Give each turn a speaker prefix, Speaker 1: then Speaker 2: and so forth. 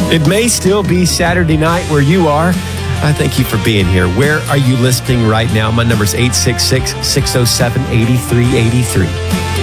Speaker 1: It may still be Saturday night where you are. I thank you for being here. Where are you listening right now? My number is 866-607-8383.